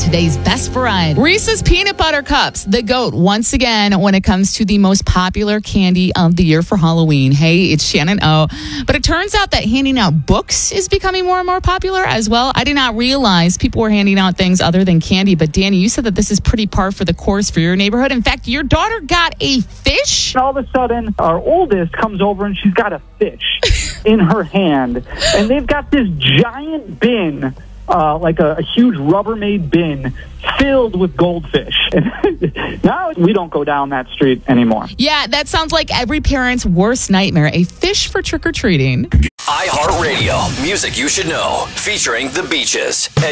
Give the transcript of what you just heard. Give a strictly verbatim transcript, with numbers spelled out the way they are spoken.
today's best variety. Reese's Peanut Butter Cups, the GOAT, once again, when it comes to the most popular candy of the year for Halloween. Hey, it's Shannon O. But it turns out that handing out books is becoming more and more popular as well. I did not realize people were handing out things other than candy. But Danny, you said that this is pretty par for the course for your neighborhood. In fact, your daughter got a fish. All of a sudden, our oldest comes over and she's got a fish in her hand. And they've got this giant bin, uh, like a, a huge Rubbermaid bin filled with goldfish. And now we don't go down that street anymore. Yeah, that sounds like every parent's worst nightmare. A fish for trick-or-treating. iHeartRadio, music you should know, featuring The Beaches.